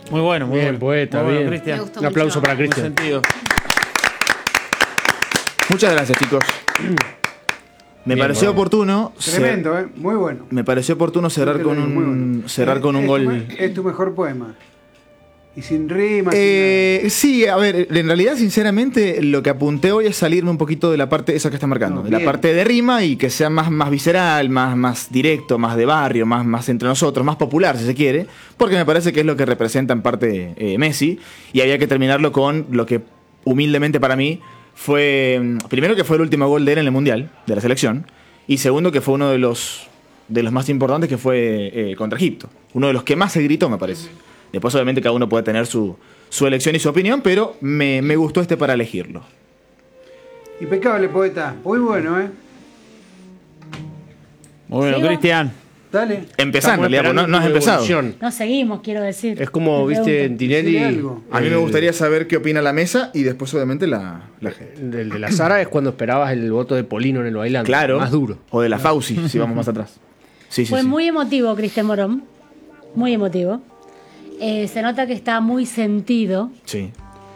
Muy bueno, muy Bien, bueno. poeta, Muy bueno, bien. Cristian. Me gustó Un aplauso mucho. para Muy Cristian. sentido. Muchas gracias, chicos. Me Bien, pareció bueno. oportuno. Tremendo, muy bueno. Me pareció oportuno cerrar Yo te lo con digo, muy un bueno. cerrar con un Es gol. Es tu mejor poema. Y sin rima. Sí, a ver, en realidad, sinceramente, lo que apunté hoy es salirme un poquito de la parte esa que está marcando, No, de la bien. parte de rima y que sea más visceral, más directo, más de barrio, más entre nosotros, más popular, si se quiere, porque me parece que es lo que representa en parte Messi, y había que terminarlo con lo que humildemente para mí fue, primero que fue el último gol de él en el Mundial, de la selección, y segundo que fue uno de los más importantes, que fue contra Egipto, uno de los que más se gritó, me parece. Después, obviamente, cada uno puede tener su elección y su opinión, pero me gustó este para elegirlo. Impecable, poeta. Muy bueno, Muy bueno, ¿Sigo? Cristian. Dale. Empezando, Estamos digamos, no esperando has tu empezado. evolución. No seguimos, quiero decir. Es como, Me viste, en pregunto. Tinelli. Decile algo. A mí me gustaría saber qué opina la mesa y después, obviamente, la gente. El de la Sara es cuando esperabas el voto de Polino en el bailando. Claro. Más duro. O de la Fauci, si vamos más atrás. Sí, Fue sí. muy emotivo, Cristian Morón. Muy emotivo. Se nota que está muy sentido. Sí.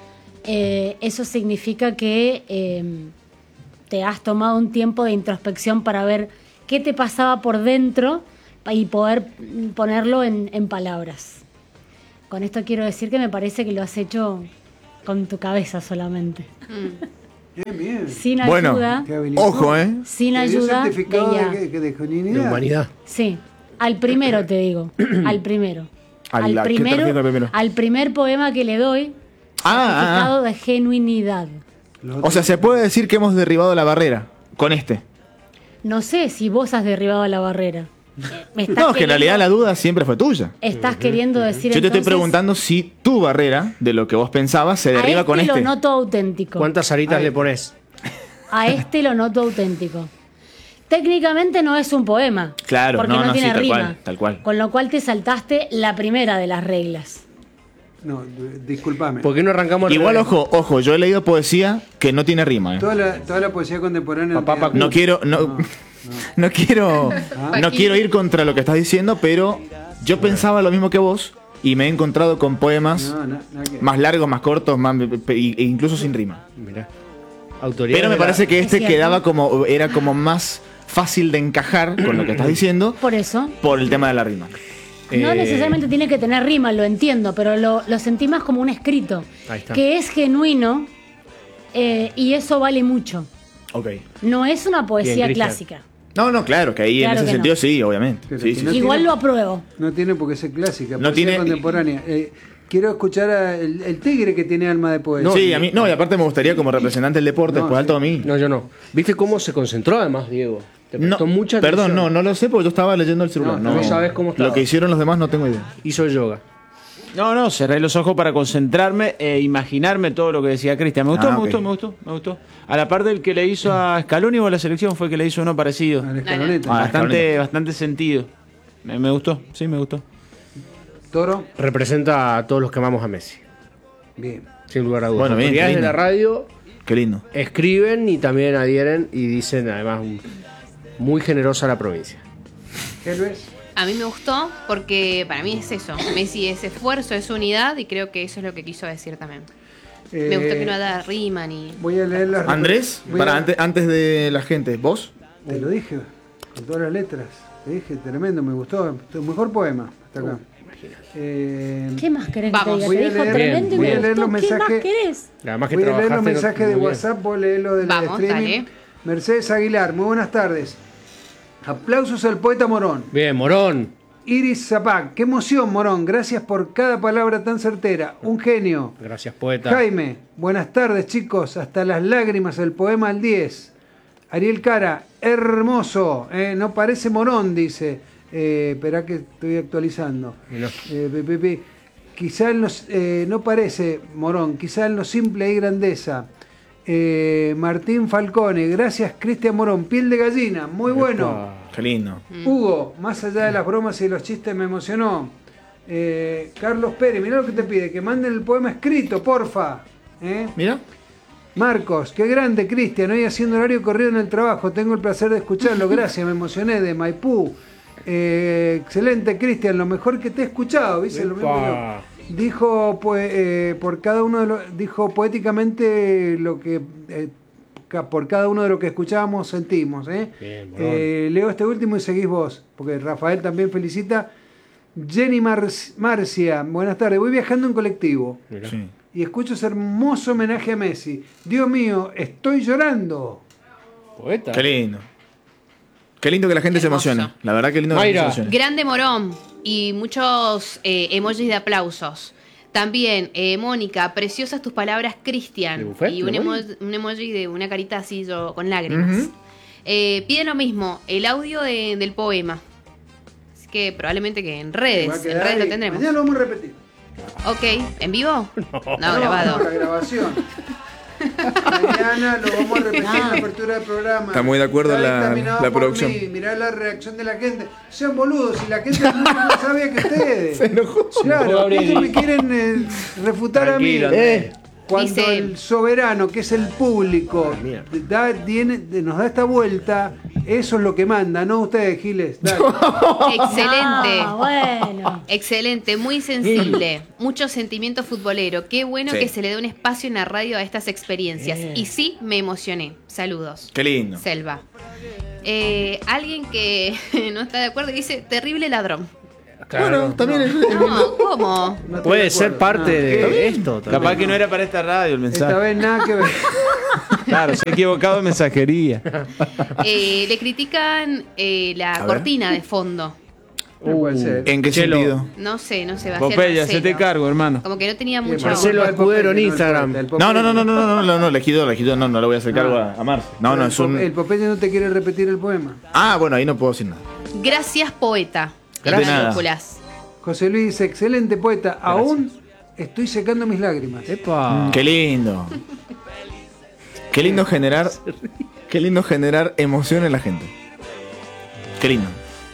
Eso significa que te has tomado un tiempo de introspección para ver qué te pasaba por dentro y poder ponerlo en palabras. Con esto quiero decir que me parece que lo has hecho con tu cabeza solamente. Bien. Sin Bueno, ayuda. Qué habilidoso. Ojo, ¿eh? Sin ¿Te dio ayuda certificado de ella. de genuinidad? De humanidad. Sí, al primero te digo. Al primero. ¿Qué te refieres al primero? Al primer poema que le doy, certificado de genuinidad. O sea, se puede decir que hemos derribado la barrera con este. No sé si vos has derribado la barrera. Me estás No, que en realidad la duda siempre fue tuya. Estás queriendo decir Yo te estoy entonces, preguntando si tu barrera de lo que vos pensabas se derriba a con este este. lo noto auténtico. ¿Cuántas aritas le pones? A este lo noto auténtico. Técnicamente no es un poema. Claro, porque no, no tiene sí, tal rima. cual, tal cual. Con lo cual te saltaste la primera de las reglas. No, discúlpame. ¿Por qué no arrancamos al Igual, revés? ojo, yo he leído poesía que no tiene rima. ¿eh? Toda la poesía contemporánea. Papá, tiene- Pacu. No quiero, no quiero ir contra lo que estás diciendo, pero yo pensaba lo mismo que vos y me he encontrado con poemas nada que ver. más largos, más cortos, e incluso sin rima. Mirá. Autoridad Pero me de la- parece que Es este cierto. quedaba era como más fácil de encajar con lo que estás diciendo Por eso. por el tema de la rima. No necesariamente tiene que tener rima, lo entiendo, pero lo sentí más como un escrito. Ahí está. Que es genuino y eso vale mucho. Ok. No es una poesía Bien, Cristian. clásica. No, claro, que ahí Claro en ese que sentido no. sí, obviamente. Pero Sí, que sí, no sí. Igual tiene- lo apruebo. No tiene por qué ser clásica. No poesía tiene- contemporánea. Quiero escuchar el tigre que tiene alma de poeta. Sí, a mí, no, y aparte me gustaría como representante del deporte, No, después alto a mí. No, yo no. ¿Viste cómo se concentró además, Diego? Te No, prestó mucha perdón, atención. no lo sé porque yo estaba leyendo el celular. No sabes cómo estaba. Lo que hicieron los demás no tengo idea. Hizo yoga. No, cerré los ojos para concentrarme e imaginarme todo lo que decía Cristian. Me gustó, Ah, me ok. gustó, me gustó, me gustó. A la par del que le hizo a Scaloni o a la selección fue que le hizo uno parecido. A la escaloneta. Bastante sentido. Me gustó, sí, me gustó. Toro. Representa a todos los que amamos a Messi. Bien. Sin lugar a dudas. Bueno, bien, Autoridades qué de lindo. la radio Qué lindo. escriben y también adhieren y dicen además muy generosa la provincia. Helves. Ah, A mí me gustó porque para mí es eso. Messi es esfuerzo, es unidad y creo que eso es lo que quiso decir también. Me gustó que no da rima ni... Voy a leer las. Andrés, voy a- antes de la gente, ¿vos? Te lo dije, con todas las letras. Te dije, tremendo, me gustó. Tu mejor poema. Hasta acá. ¿Qué más querés Vamos. que te Voy a diga? Te dijo leer- tremendo y voy me a leer gustó. los ¿Qué más mensajes- querés? Además que Voy a leer los trabajaste mensajes de muy bien. WhatsApp, vos leer los de la Vamos, streaming. dale. Mercedes Aguilar, muy buenas tardes. Aplausos al poeta Morón. Bien, Morón. Iris Zapac, qué emoción, Morón. Gracias por cada palabra tan certera. Un genio. Gracias, poeta. Jaime, buenas tardes, chicos. Hasta las lágrimas, el poema al 10. Ariel Cara, hermoso. No parece Morón, dice. Esperá que estoy actualizando. Mirá. Quizá no parece Morón, quizá en lo simple hay grandeza. Martín Falcone, gracias Cristian Morón, piel de gallina, muy bueno. Epa. Qué lindo. Hugo, más allá de las bromas y los chistes me emocionó. Carlos Pérez, mirá lo que te pide, que manden el poema escrito, porfa. Mira. Marcos, qué grande Cristian, hoy haciendo horario corrido en el trabajo, tengo el placer de escucharlo, gracias, me emocioné, de Maipú. Excelente Cristian, lo mejor que te he escuchado, ¿viste? Lo mismo Epa. dijo por cada uno de los, dijo poéticamente lo que por cada uno de lo que escuchamos sentimos. Bien, Morón. Leo este último y seguís vos, porque Rafael también felicita. Jenny Marcia, buenas tardes. Voy viajando en colectivo Sí. y escucho ese hermoso homenaje a Messi. Dios mío, estoy llorando. Poeta. Qué lindo. Qué lindo que la gente se Hermoso. emocione. La verdad que lindo que la gente Mayra. se emocione. Grande Morón y muchos emojis de aplausos. También, Mónica, preciosas tus palabras, ¿De Cristian. Buffet? Y ¿De un emoji de una carita así yo, con lágrimas. Piden lo mismo, el audio del poema. Así que probablemente que en Va a redes, quedar en redes lo ahí. tendremos. Mañana lo vamos a repetir. Ok, ¿en vivo? No, No, grabado. la grabación. Mañana lo vamos a repetir en la apertura del programa. Está muy de acuerdo Está la dictaminado por producción. mí. Mirá la reacción de la gente. Sean boludos, si la gente mucho más sabia que ustedes. Se enojó. Claro, ellos me quieren refutar Tranquilo, a mí. Andrés. Cuando Dice- el soberano, que es el público, mierda. nos da esta vuelta, eso es lo que manda, no ustedes, Giles. Dale. Excelente. Ah, bueno. Excelente, muy sensible, mucho sentimiento futbolero. Qué bueno Sí. que se le dé un espacio en la radio a estas experiencias. Y sí, me emocioné. Saludos. Qué lindo. Selva. Alguien que no está de acuerdo dice, terrible ladrón. Claro. Bueno, también es- No, ¿cómo? No estoy Puede de ser acuerdo. parte ¿qué? de esto. también. Capaz que no era para esta radio el Esta mensaje. vez nada que ver. Claro, se ha equivocado de mensajería. Le critican la A ver. cortina de fondo. No puede ser. ¿En qué Chelo. sentido? No sé, Sebastián Popeye, Marcelo. hacete cargo, hermano. Como que no tenía mucho... Marcelo Escudero en Instagram. No, elegido, no le voy a hacer cargo a Marce. No, es un. El Popeye no te quiere repetir el poema. Ah, bueno, ahí no puedo decir nada. Gracias, poeta. En De nada. mayúsculas. José Luis dice, excelente poeta, aún estoy secando mis lágrimas. Epa. Qué lindo. Qué lindo generar. Qué lindo generar emoción en la gente. Qué lindo.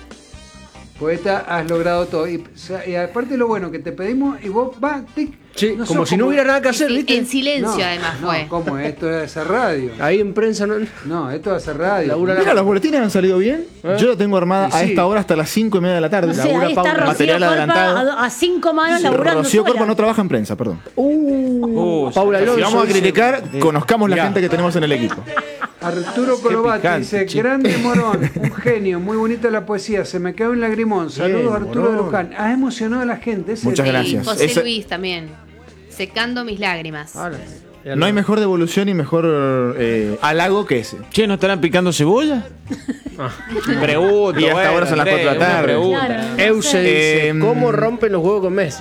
Poeta, has logrado todo. Y aparte lo bueno, que te pedimos y vos vas, tic. Sí, no como sos si no hubiera nada que hacer, Sí, ¿viste? en silencio, No, además, no, fue. ¿cómo? Esto es hacer radio. Ahí en prensa no. No, esto es hacer radio. Labura Mira, los boletines han salido bien. Yo lo tengo armada Y a sí. esta hora hasta las 5:30 de la tarde. No sé, ahí está Paula. Rocío Material adelantado. Corpa a 5 manos laburando Rocío sola. Corpa no trabaja en prensa, perdón. Paula Si Alonso. vamos a dice- criticar, conozcamos la Mirá. gente que tenemos en el equipo. Arturo Colobati picante, dice, che. grande Morón, un genio, muy bonita la poesía, se me cae un lagrimón. Saludos Bien, Arturo de Morón. Luján. Has emocionado a la gente. ese Muchas es- gracias. Y José Ese- Luis también. Secando mis lágrimas. Ahora, No hay mejor devolución y mejor halago que ese. Che, ¿no estarán picando cebolla? Pregunto. Y hasta ahora son las 4 de la Andrés, una tarde. pregunta. Claro, no Euse sé. dice, ¿cómo rompen los huevos con Messi?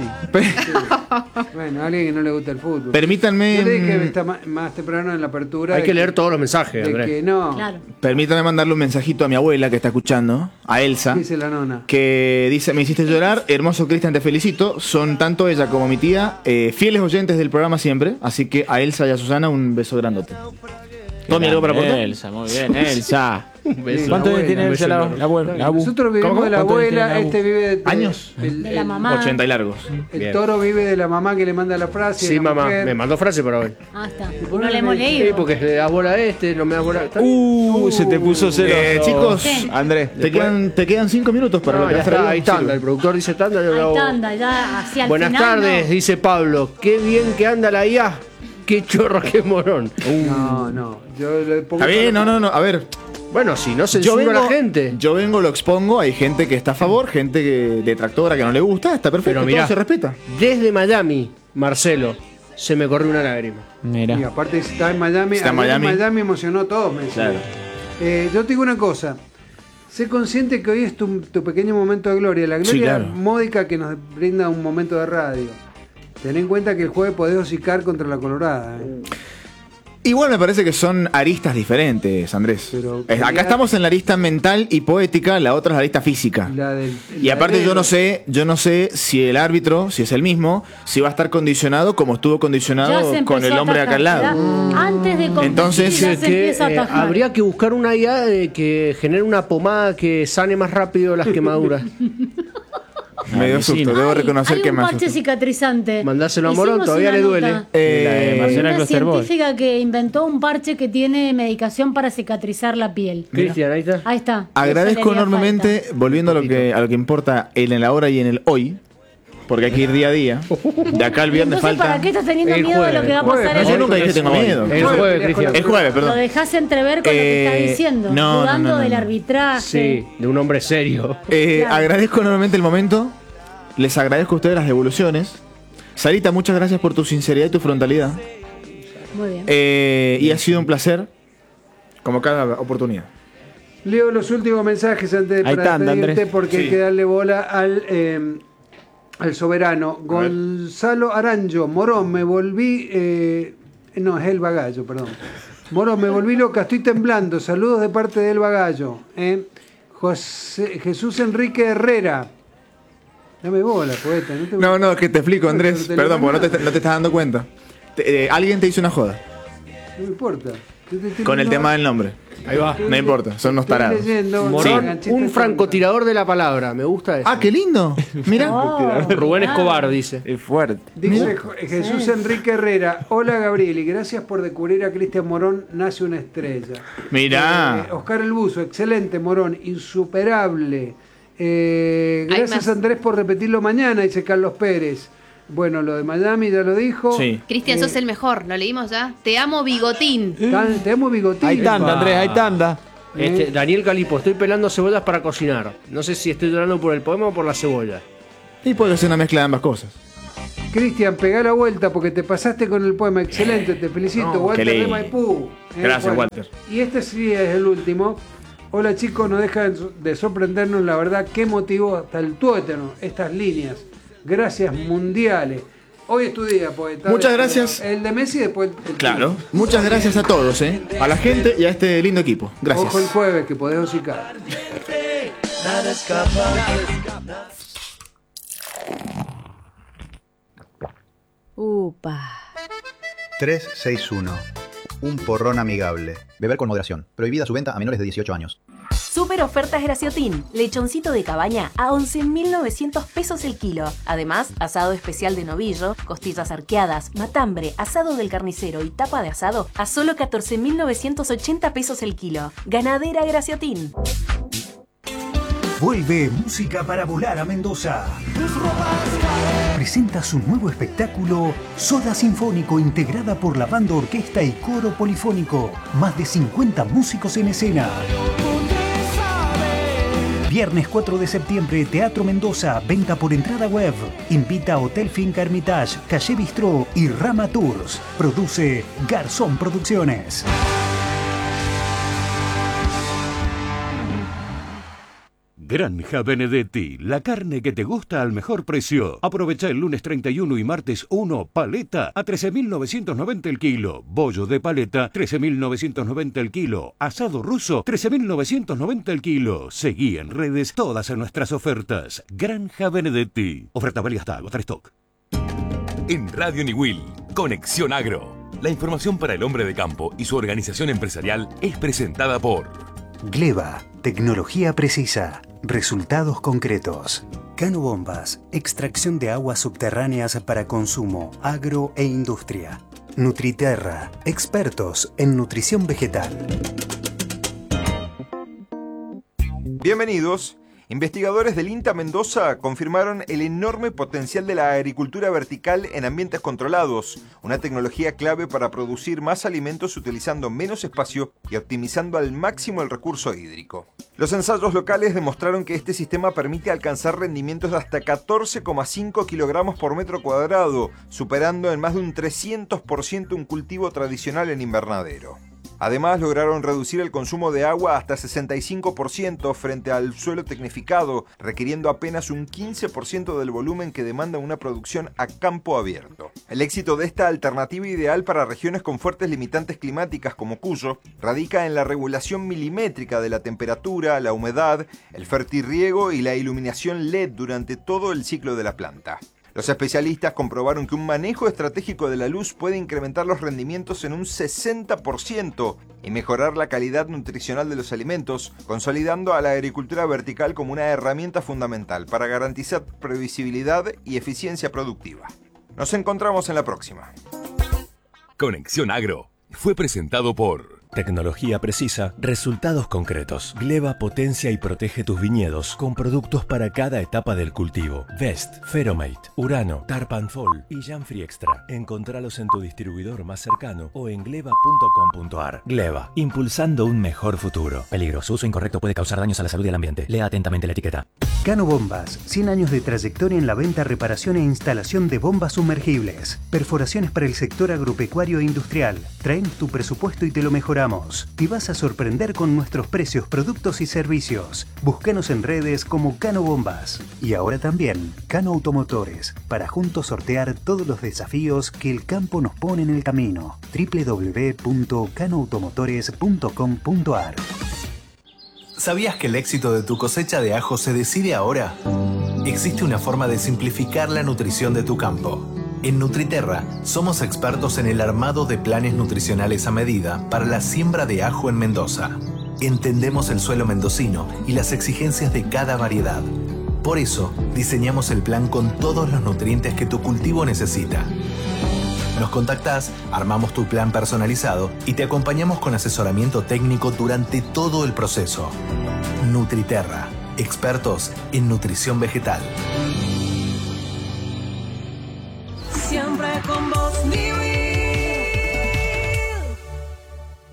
Bueno, a alguien que no le gusta el fútbol. Permítanme, Yo le dije está más temprano en la apertura. Hay de que leer todos los mensajes, de Andrés. que no. Claro. permítanme mandarle un mensajito a mi abuela que está escuchando, a Elsa, Dice la nona. que dice, me hiciste llorar, hermoso Cristian, te felicito. Son tanto ella como mi tía fieles oyentes del programa siempre, así que a Elsa y a Susana un beso grandote. Tommy, ¿algo para aportar? Elsa, muy bien, Elsa. beso. ¿Cuántos La años tiene abuela, Elsa, la abuela? La abu. Nosotros vivimos ¿Cómo? de la ¿Cuántos años tiene abuela, la abu? este vive de ¿Años? De la mamá. 80 y largos. El Bien. toro vive de la mamá que le manda la frase. Sí, de la mamá, mujer. me mandó frase para hoy. Ah, está. No le hemos Sí, leído. porque le das bola a este, no me das bola a este. Se te puso celoso. Chicos, Sí. Andrés, te quedan 5 minutos para No, lo que ya vas a está, traer. ahí tanda, el productor dice tanda. yo le Ahí hago- está, anda, ya hacia el Buenas final, tardes, no. dice Pablo. Qué bien que anda la IA. Qué chorro, qué morón. No. Yo le pongo. Está bien, no. A ver, Bueno, si no yo censura vengo, a la gente. yo vengo, lo expongo. Hay gente que está a favor, gente detractora que no le gusta. Está perfecto, Pero mirá, todo se respeta. desde Miami, Marcelo, se me corrió una lágrima. Mira. Y aparte está en Miami. Está en ayer Miami. emocionó a todos, me decía. Claro. Yo te digo una cosa. Sé consciente que hoy es tu pequeño momento de gloria. La gloria Sí, claro. módica que nos brinda un momento de radio. Ten en cuenta que el jueves podés hocicar contra la Colorada. Igual me parece que son aristas diferentes, Andrés. Pero Acá quería- estamos en la arista mental y poética, la otra es la arista física. Y aparte yo no sé si el árbitro, si es el mismo, si va a estar condicionado como estuvo Ya condicionado se con empezó el a hombre de acá al atajar, lado. ya. Antes de competir, Entonces, ya se Que, empieza a atajar. habría que buscar una IA que genere una pomada que sane más rápido las quemaduras. Me dio susto, debo reconocer Hay que un me parche asustó. citratrizante. Mandáselo a Morón, Hicimos todavía una le nota. duele. Marcela Hay una Klosterboer. científica que inventó un parche que tiene medicación para cicatrizar la piel. Cristian, ahí está. Ahí está. Agradezco Eso le haría enormemente, falta. volviendo a lo que importa en el ahora y en el hoy, porque hay que ir día a día. De acá al viernes Entonces, falta. ¿para qué estás teniendo El miedo de lo que va a jueves. pasar? Yo el nunca dije que tengo miedo. El jueves, Cristian. El jueves, Lo perdón. dejás entrever con lo que estás diciendo, no, dudando no, no, del no. arbitraje. Sí, de un hombre serio. Claro. Agradezco enormemente el momento. Les agradezco a ustedes las devoluciones. Sarita, muchas gracias por tu sinceridad y tu frontalidad. Muy bien. Y ha sido un placer, como cada oportunidad. Leo los últimos mensajes antes de Ahí para está, despedirte, Andrés. porque hay que darle bola al soberano. Gonzalo Aranjo, Morón, me volví... no, es Elba Gallo, perdón. Morón, me volví loca, estoy temblando. Saludos de parte de Elba Gallo. Jesús Enrique Herrera. Dame bola, poeta. No, es que te explico, Andrés. Pero te Perdón, lo porque no te estás dando cuenta. Alguien te hizo una joda No me importa. con el tema del nombre. Ahí va. No importa, son unos Estoy tarados. leyendo, Morón, ganchita un de francotirador de la palabra. Me gusta eso. Ah, qué lindo. Mira. Rubén Escobar dice. Es fuerte. Dice Jesús Enrique Herrera, hola Gabriel y gracias por descubrir a Cristian Morón, nace una estrella. Mirá. Oscar El Buzo, excelente Morón, insuperable. Hay Gracias más. Andrés por repetirlo mañana, dice Carlos Pérez. Bueno, lo de Miami ya lo dijo. Sí. Cristian, sos el mejor, ¿lo leímos ya? Te amo, bigotín. Te amo bigotín. Hay tanda, Andrés, hay tanda. Daniel Calipo, estoy pelando cebollas para cocinar. No sé si estoy llorando por el poema o por la cebolla. Y puede ser una mezcla de ambas cosas. Cristian, pegá la vuelta porque te pasaste con el poema. Excelente, te felicito. No, Walter qué de lindo. Maipú. Gracias, Walter. Y este sí es el último. Hola chicos, no dejan de sorprendernos, la verdad, qué motivó hasta el tuétano estas líneas. Gracias mundiales. Hoy es tu día, poeta. Muchas gracias. El de Messi y después el Claro. tuyo. Muchas gracias a todos, a la gente y a este lindo equipo. Ojo el Gracias. jueves que podés hocicar. Upa. 361. Un porrón amigable. Beber con moderación. Prohibida su venta a menores de 18 años. Super ofertas Graciotín. Lechoncito de cabaña a 11.900 pesos el kilo. Además, asado especial de novillo, costillas arqueadas, matambre, asado del carnicero y tapa de asado a solo 14.980 pesos el kilo. Ganadera Graciotín. Vuelve Música para Volar a Mendoza. Presenta su nuevo espectáculo Soda Sinfónico, integrada por la banda, orquesta y coro polifónico. Más de 50 músicos en escena. Viernes 4 de septiembre, Teatro Mendoza, venta por entrada web. Invita a Hotel Finca Hermitage, Calle Bistró y Rama Tours. Produce Garzón Producciones. Granja Benedetti, la carne que te gusta al mejor precio. Aprovecha el lunes 31 y martes 1, paleta a 13.990 el kilo. Bollo de paleta, 13.990 el kilo. Asado ruso, 13.990 el kilo. Seguí en redes todas nuestras ofertas. Granja Benedetti. Oferta válida hasta agotar stock. En Radio Niwil, Conexión Agro. La información para el hombre de campo y su organización empresarial es presentada por Gleba, tecnología precisa, resultados concretos. Cano Bombas, extracción de aguas subterráneas para consumo, agro e industria. Nutriterra, expertos en nutrición vegetal. Bienvenidos. Investigadores del INTA Mendoza confirmaron el enorme potencial de la agricultura vertical en ambientes controlados, una tecnología clave para producir más alimentos utilizando menos espacio y optimizando al máximo el recurso hídrico. Los ensayos locales demostraron que este sistema permite alcanzar rendimientos de hasta 14,5 kilogramos por metro cuadrado, superando en más de un 300% un cultivo tradicional en invernadero. Además, lograron reducir el consumo de agua hasta 65% frente al suelo tecnificado, requiriendo apenas un 15% del volumen que demanda una producción a campo abierto. El éxito de esta alternativa ideal para regiones con fuertes limitantes climáticas como Cuyo radica en la regulación milimétrica de la temperatura, la humedad, el fertirriego y la iluminación LED durante todo el ciclo de la planta. Los especialistas comprobaron que un manejo estratégico de la luz puede incrementar los rendimientos en un 60% y mejorar la calidad nutricional de los alimentos, consolidando a la agricultura vertical como una herramienta fundamental para garantizar previsibilidad y eficiencia productiva. Nos encontramos en la próxima. Conexión Agro fue presentado por Tecnología precisa, resultados concretos. Gleva potencia y protege tus viñedos con productos para cada etapa del cultivo. Vest, Feromate, Urano, Tarpanfol y Janfree Extra. Encontralos en tu distribuidor más cercano o en gleva.com.ar. Gleva, impulsando un mejor futuro. Peligro, su uso incorrecto puede causar daños a la salud y al ambiente. Lea atentamente la etiqueta. Cano Bombas, 100 años de trayectoria en la venta, reparación e instalación de bombas sumergibles. Perforaciones para el sector agropecuario e industrial. Traemos tu presupuesto y te lo mejoramos. Te vas a sorprender con nuestros precios, productos y servicios. Búscanos en redes como Cano Bombas. Y ahora también Cano Automotores, para juntos sortear todos los desafíos que el campo nos pone en el camino. www.canoautomotores.com.ar. ¿Sabías que el éxito de tu cosecha de ajo se decide ahora? Existe una forma de simplificar la nutrición de tu campo. En Nutriterra somos expertos en el armado de planes nutricionales a medida para la siembra de ajo en Mendoza. Entendemos el suelo mendocino y las exigencias de cada variedad. Por eso, diseñamos el plan con todos los nutrientes que tu cultivo necesita. Nos contactás, armamos tu plan personalizado y te acompañamos con asesoramiento técnico durante todo el proceso. Nutriterra, expertos en nutrición vegetal.